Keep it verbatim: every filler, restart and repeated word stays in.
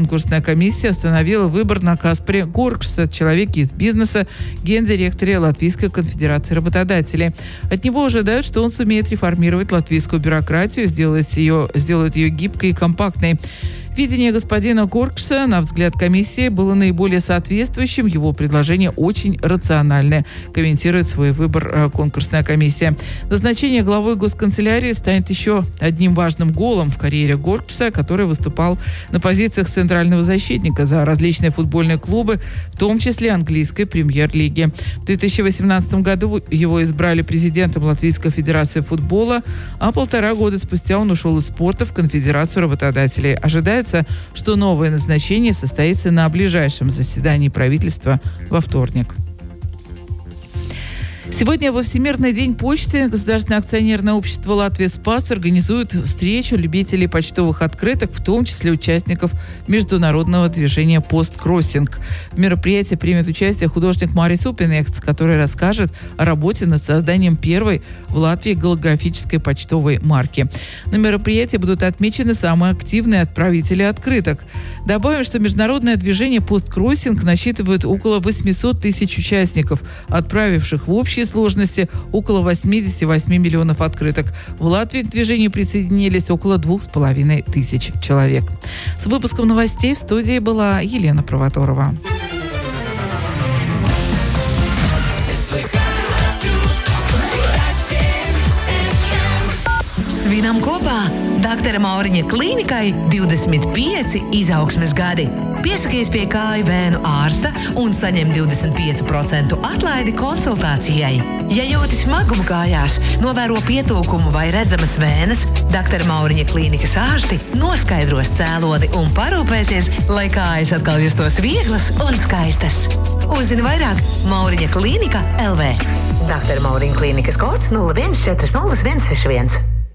конкурсная комиссия остановила выбор на Каспаре Горкшса, человеке из бизнеса, гендиректоре Латвийской конфедерации работодателей. От него ожидают, что он сумеет реформировать латвийскую бюрократию, сделать ее, сделать ее гибкой и компактной. Видение господина Горкшса, на взгляд комиссии, было наиболее соответствующим. Его предложение очень рациональное, комментирует свой выбор э, конкурсная комиссия. Назначение главой госканцелярии станет еще одним важным голом в карьере Горкшса, который выступал на позициях центрального защитника за различные футбольные клубы, в том числе английской премьер-лиги. В две тысячи восемнадцатом году его избрали президентом Латвийской федерации футбола, а полтора года спустя он ушел из спорта в Конфедерацию работодателей. Ожидается, что новое назначение состоится на ближайшем заседании правительства во вторник. Сегодня во Всемирный день почты Государственное акционерное общество «Латвия Спас» организует встречу любителей почтовых открыток, в том числе участников международного движения «Посткроссинг». В мероприятии примет участие художник Марис Упенекс, который расскажет о работе над созданием первой в Латвии голографической почтовой марки. На мероприятии будут отмечены самые активные отправители открыток. Добавим, что международное движение «Посткроссинг» насчитывает около восемьсот тысяч участников, отправивших в общей сложности около восемьдесят восемь миллионов открыток. В Латвии к движению присоединились около двух с половиной тысяч человек. С выпуском новостей в студии была Елена Провоторова. Svinam kopā doktora Mauriņa klīnikai divdesmit pieci izaugsmes gadi. Piesakies pie kāju vēnu ārsta un saņem divdesmit pieci procenti atlaidi konsultācijai. Ja jūti smagumu kājās, novēro pietūkumu vai redzamas vēnes, doktora Mauriņa klīnikas ārsti noskaidros cēloni un parūpēsies, lai kājas atkal justos vieglas un skaistas. Uzzini vairāk Mauriņa klīnika L V. doktora Mauriņa klīnikas kods nulle viens četri nulle viens seši viens.